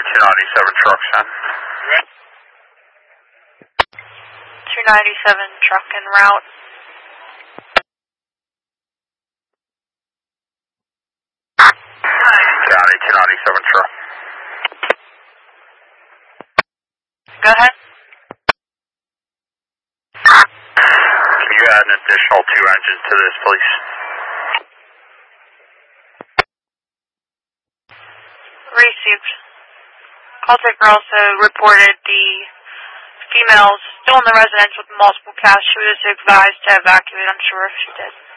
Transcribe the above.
297 truck son. 297 truck en route. County 297 truck. Go ahead. Can you add an additional 2 engines to this, please? Received. Call taker also reported the female still in the residence with multiple casts. She was advised to evacuate. I'm sure if she did.